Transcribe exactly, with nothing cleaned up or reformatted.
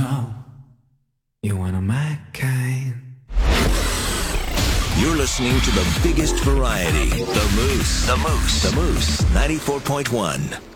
know you're one of my kind. You're listening to the biggest variety, The Moose. The Moose. The Moose, ninety-four point one.